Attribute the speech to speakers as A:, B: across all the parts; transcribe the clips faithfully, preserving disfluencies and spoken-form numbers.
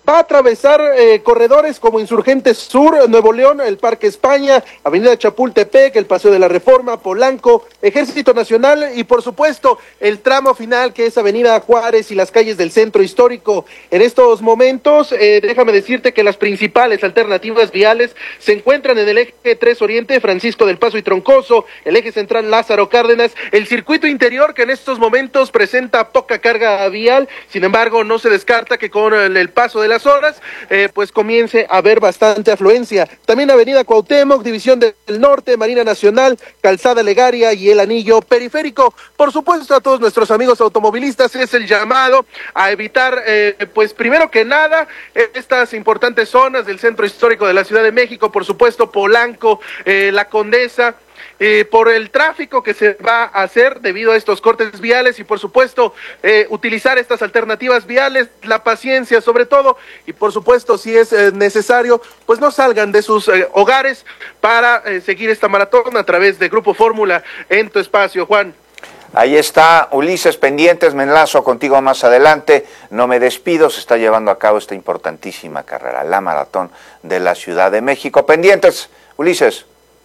A: Va a atravesar eh, corredores como Insurgentes Sur, Nuevo León, el Parque España, Avenida Chapultepec, el Paseo de la Reforma, Polanco, Ejército Nacional y por supuesto el tramo final que es Avenida Juárez y las calles del centro histórico. En estos momentos, eh, déjame decirte que las principales alternativas viales se encuentran en el eje tres Oriente, Francisco del Paso y Troncoso, el eje central Lázaro Cárdenas, el circuito interior que en estos momentos presenta poca carga vial, sin embargo no se descarta que con el, el paso de las horas, eh, pues comience a haber bastante afluencia. También Avenida Cuauhtémoc, División del Norte, Marina Nacional, Calzada Legaria y el Anillo Periférico. Por supuesto, a todos nuestros amigos automovilistas es el llamado a evitar, eh, pues primero que nada, estas importantes zonas del centro histórico de la Ciudad de México, por supuesto Polanco, eh, La Condesa, Eh, por el tráfico que se va a hacer debido a estos cortes viales y por supuesto eh, utilizar estas alternativas viales, la paciencia sobre todo y por supuesto si es eh, necesario pues no salgan de sus eh, hogares para eh, seguir esta maratón a través de Grupo Fórmula en tu espacio, Juan.
B: Ahí está, Ulises, pendientes, me enlazo contigo más adelante, no me despido, se está llevando a cabo esta importantísima carrera, la maratón de la Ciudad de México. Pendientes, Ulises.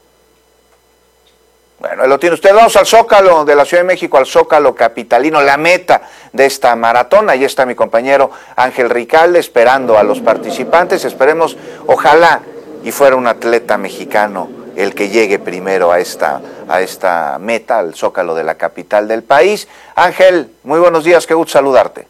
B: Bueno, lo tiene usted. Vamos al Zócalo de la Ciudad de México, al Zócalo capitalino, la meta de esta maratón. Ahí está mi compañero Ángel Ricalde esperando a los participantes. Esperemos, ojalá, y fuera un atleta mexicano el que llegue primero a esta, a esta meta, al Zócalo de la capital del país. Ángel, muy buenos días, qué gusto saludarte.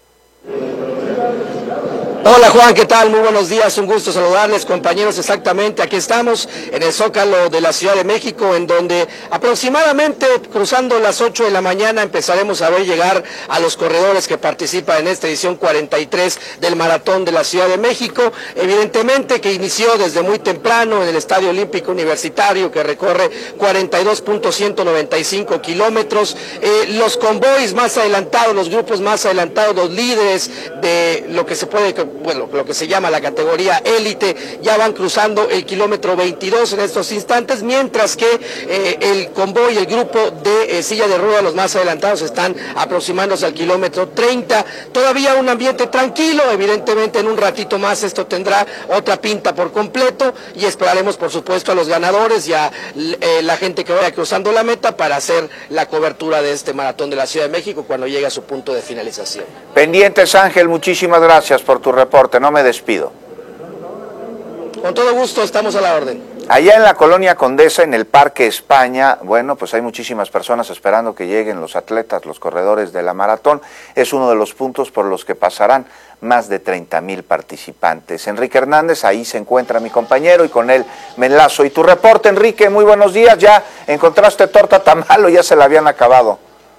C: Hola Juan, ¿qué tal? Muy buenos días, un gusto saludarles compañeros, exactamente, aquí estamos en el Zócalo de la Ciudad de México, en donde aproximadamente cruzando las ocho de la mañana empezaremos a ver llegar a los corredores que participan en esta edición cuarenta y tres del Maratón de la Ciudad de México, evidentemente que inició desde muy temprano en el Estadio Olímpico Universitario, que recorre cuarenta y dos punto ciento noventa y cinco kilómetros, eh, los convoys más adelantados, los grupos más adelantados, los líderes de lo que se puede bueno, lo que se llama la categoría élite, ya van cruzando el kilómetro veintidós en estos instantes, mientras que eh, el convoy, el grupo de eh, silla de ruedas, los más adelantados, están aproximándose al kilómetro treinta, todavía un ambiente tranquilo, evidentemente en un ratito más esto tendrá otra pinta por completo, y esperaremos por supuesto a los ganadores y a eh, la gente que vaya cruzando la meta para hacer la cobertura de este Maratón de la Ciudad de México cuando llegue a su punto de finalización.
B: Pendientes, Ángel, muchísimas gracias por tu reporte, no me despido.
C: Con todo gusto, estamos a la orden.
B: Allá en la Colonia Condesa, en el Parque España, bueno, pues hay muchísimas personas esperando que lleguen los atletas, los corredores de la maratón. Es uno de los puntos por los que pasarán más de treinta mil participantes. Enrique Hernández, ahí se encuentra mi compañero y con él me enlazo. Y tu reporte, Enrique, muy buenos días. ¿Ya encontraste torta tamal o ya se la habían acabado?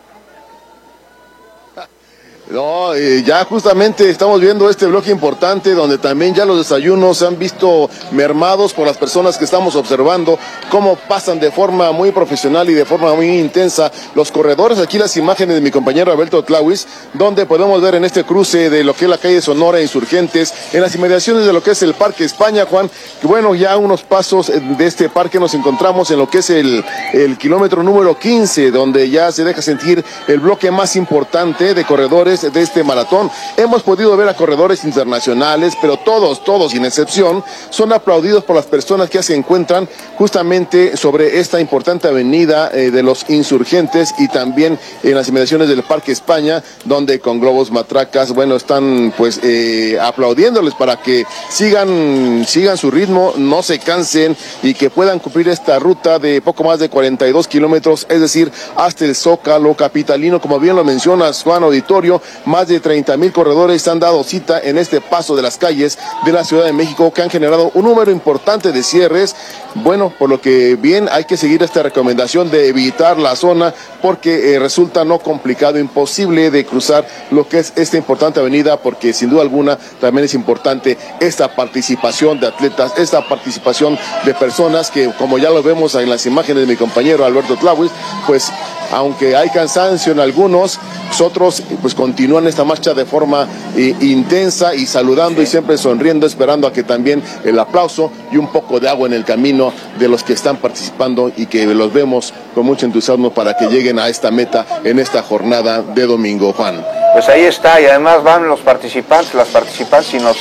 D: No, eh, ya justamente estamos viendo este bloque importante donde también ya los desayunos se han visto mermados por las personas que estamos observando cómo pasan de forma muy profesional y de forma muy intensa los corredores. Aquí las imágenes de mi compañero Alberto Tlauis, donde podemos ver en este cruce de lo que es la calle Sonora Insurgentes, en las inmediaciones de lo que es el Parque España, Juan, que bueno, ya a unos pasos de este parque nos encontramos en lo que es el, el kilómetro número quince, donde ya se deja sentir el bloque más importante de corredores de este maratón. Hemos podido ver a corredores internacionales, pero todos, todos sin excepción, son aplaudidos por las personas que se encuentran justamente sobre esta importante avenida eh, de los Insurgentes y también en las inmediaciones del Parque España, donde con globos, matracas, bueno, están pues eh, aplaudiéndoles para que sigan, sigan su ritmo, no se cansen y que puedan cumplir esta ruta de poco más de cuarenta y dos kilómetros, es decir, hasta el Zócalo capitalino, como bien lo mencionas, Juan Auditorio. Más de treinta mil corredores han dado cita en este paso de las calles de la Ciudad de México, que han generado un número importante de cierres. Bueno, por lo que bien hay que seguir esta recomendación de evitar la zona porque eh, resulta no complicado, imposible de cruzar lo que es esta importante avenida, porque sin duda alguna también es importante esta participación de atletas, esta participación de personas que, como ya lo vemos en las imágenes de mi compañero Alberto Tlauis, pues aunque hay cansancio en algunos, otros pues continúan esta marcha de forma eh, intensa y saludando y siempre sonriendo, esperando a que también el aplauso y un poco de agua en el camino de los que están participando y que los vemos con mucho entusiasmo para que lleguen a esta meta en esta jornada de domingo, Juan.
B: Pues ahí está, y además van los participantes, las participantes, y nos